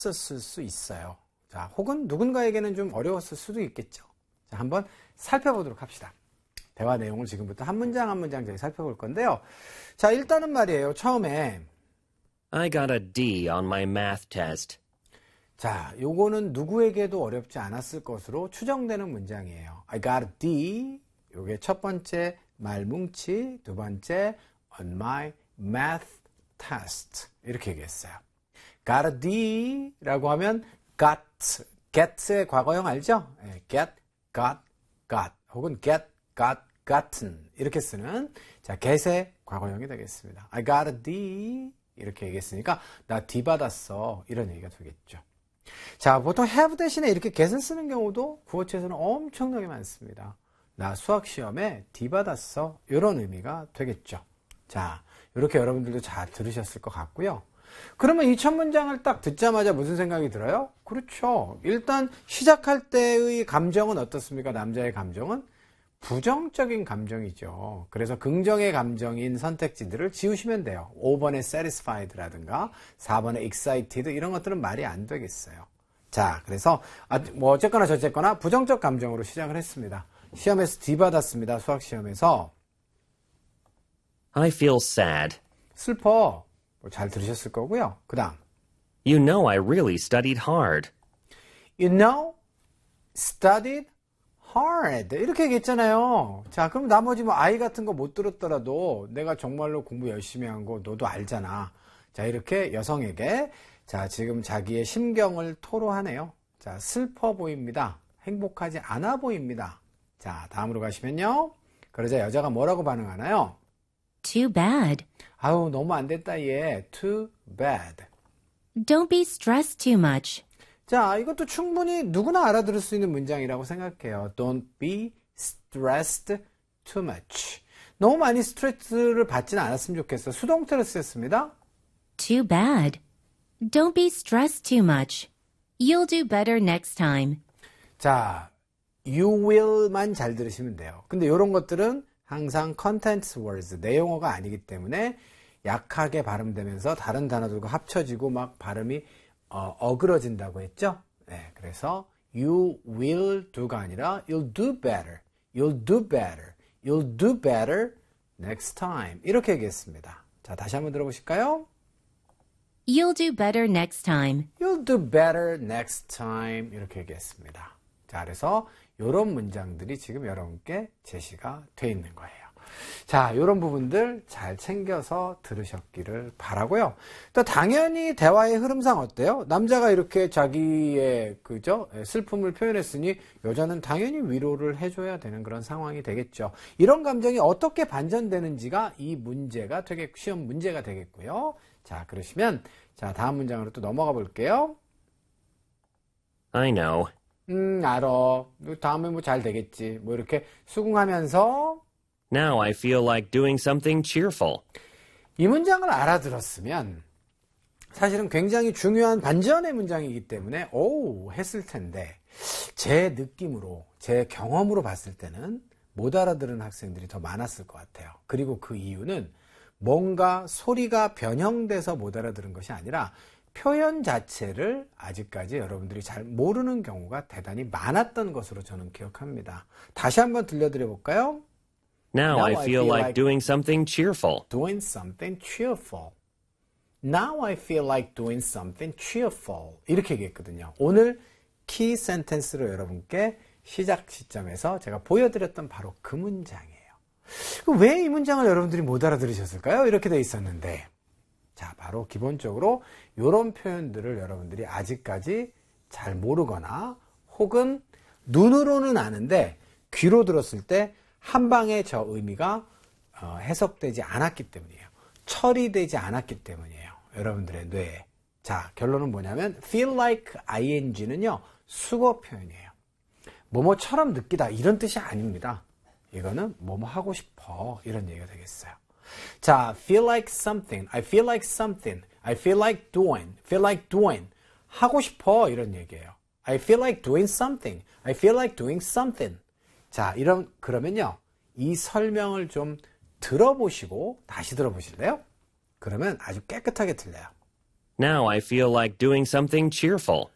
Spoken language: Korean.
쓸 수 있어요. 자, 혹은 누군가에게는 좀 어려웠을 수도 있겠죠. 자, 한번 살펴보도록 합시다. 대화 내용을 지금부터 한 문장 한 문장 저희 살펴볼 건데요. 자, 일단은 말이에요. 처음에 I got a D on my math test. 자, 요거는 누구에게도 어렵지 않았을 것으로 추정되는 문장이에요. I got a D. 요게 첫 번째 말뭉치, 두 번째 on my math test. 이렇게 얘기했어요. got a D 라고 하면 get의 과거형 알죠? get, got 혹은 get, gotten 이렇게 쓰는 자, get의 과거형이 되겠습니다. I got a D 이렇게 얘기했으니까 나 D 받았어 이런 얘기가 되겠죠. 자, 보통 have 대신에 이렇게 get을 쓰는 경우도 구어체에서는 엄청나게 많습니다. 나 수학 시험에 D 받았어 이런 의미가 되겠죠. 자, 이렇게 여러분들도 잘 들으셨을 것 같고요. 그러면 이 첫 문장을 딱 듣자마자 무슨 생각이 들어요? 그렇죠. 일단 시작할 때의 감정은 어떻습니까? 남자의 감정은 부정적인 감정이죠. 그래서 긍정의 감정인 선택지들을 지우시면 돼요. 5번의 satisfied라든가 4번의 excited 이런 것들은 말이 안 되겠어요. 자, 그래서 뭐 어쨌거나 저쨌거나 부정적 감정으로 시작을 했습니다. 시험에서 D 받았습니다. 수학 시험에서. I feel sad. 슬퍼. 잘 들으셨을 거고요. 그 다음. You know I really studied hard. You know, studied hard. 이렇게 얘기했잖아요. 자, 그럼 나머지 뭐 I 같은 거 못 들었더라도 내가 정말로 공부 열심히 한 거 너도 알잖아. 자, 이렇게 여성에게 자, 지금 자기의 심경을 토로하네요. 자, 슬퍼 보입니다. 행복하지 않아 보입니다. 자, 다음으로 가시면요. 그러자 여자가 뭐라고 반응하나요? Too bad. 아우, 너무 안 됐다, 얘. Too bad. Don't be stressed too much. 자, 이것도 충분히 누구나 알아들을 수 있는 문장이라고 생각해요. Don't be stressed too much. 너무 많이 스트레스를 받지는 않았으면 좋겠어. 수동태로 쓰였습니다. Too bad. Don't be stressed too much. You'll do better next time. 자, you will만 잘 들으시면 돼요. 근데 이런 것들은 항상 contents words, 내용어가 아니기 때문에 약하게 발음되면서 다른 단어들과 합쳐지고 막 발음이 어그러진다고 했죠? 네, 그래서 you will do가 아니라 you'll do better, you'll do better, you'll do better next time 이렇게 얘기했습니다. 자, 다시 한번 들어보실까요? You'll do better next time. You'll do better next time 이렇게 얘기했습니다. 자, 그래서 이런 문장들이 지금 여러분께 제시가 돼 있는 거예요. 자, 이런 부분들 잘 챙겨서 들으셨기를 바라고요. 또 당연히 대화의 흐름상 어때요? 남자가 이렇게 자기의 그죠? 슬픔을 표현했으니 여자는 당연히 위로를 해줘야 되는 그런 상황이 되겠죠. 이런 감정이 어떻게 반전되는지가 이 문제가 시험 문제가 되겠고요. 자, 그러시면 자, 다음 문장으로 또 넘어가 볼게요. I know. 알아. 다음에 뭐 잘 되겠지. 뭐 이렇게 수긍하면서 Now I feel like doing something cheerful. 이 문장을 알아들었으면 사실은 굉장히 중요한 반전의 문장이기 때문에 오 했을 텐데 제 느낌으로 제 경험으로 봤을 때는 못 알아들은 학생들이 더 많았을 것 같아요. 그리고 그 이유는 뭔가 소리가 변형돼서 못 알아들은 것이 아니라 표현 자체를 아직까지 여러분들이 잘 모르는 경우가 대단히 많았던 것으로 저는 기억합니다. 다시 한번 들려드려 볼까요? Now I feel like doing something cheerful. Doing something cheerful. Now I feel like doing something cheerful. 이렇게 얘기했거든요. 오늘 키 센텐스로 여러분께 시작 시점에서 제가 보여드렸던 바로 그 문장이에요. 왜 이 문장을 여러분들이 못 알아들으셨을까요? 이렇게 돼 있었는데 자, 바로 기본적으로 이런 표현들을 여러분들이 아직까지 잘 모르거나 혹은 눈으로는 아는데 귀로 들었을 때 한 방에 저 의미가 해석되지 않았기 때문이에요. 처리되지 않았기 때문이에요. 여러분들의 뇌에. 자, 결론은 뭐냐면 feel like ing는요. 수거 표현이에요. 뭐뭐처럼 느끼다 이런 뜻이 아닙니다. 이거는 뭐뭐 하고 싶어 이런 얘기가 되겠어요. 자, feel like something, I feel like something, I feel like doing 하고 싶어 이런 얘기예요. I feel like doing something, I feel like doing something. 자, 그러면요. 이 설명을 좀 들어보시고 다시 들어보실래요? 그러면 아주 깨끗하게 들려요. Now I feel like doing something cheerful.